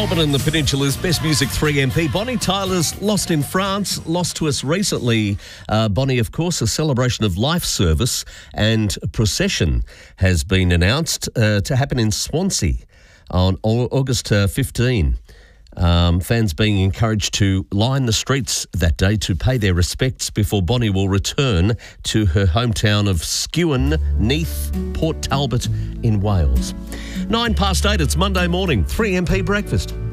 Melbourne and the Peninsula's Best Music 3 MP. Bonnie Tyler's Lost in France, lost to us recently. Bonnie, of course, a celebration of life service and procession has been announced to happen in Swansea on August 15. Fans being encouraged to line the streets that day to pay their respects before Bonnie will return to her hometown of Skewen, Neath, Port Talbot in Wales. 8:09, it's Monday morning, 3MP Breakfast.